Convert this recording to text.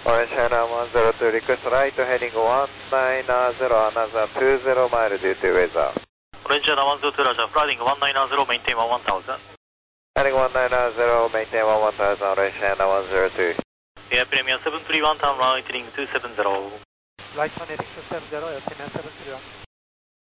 Orange China 102, request right heading 190, another 20 mile due to weather. Orange China 102, Roger, flying 190, maintain 1000. Heading 190, maintain 1000, Orange China 102. Air Premier 731, turn right heading 270. Right on heading 270, Air Premier 731.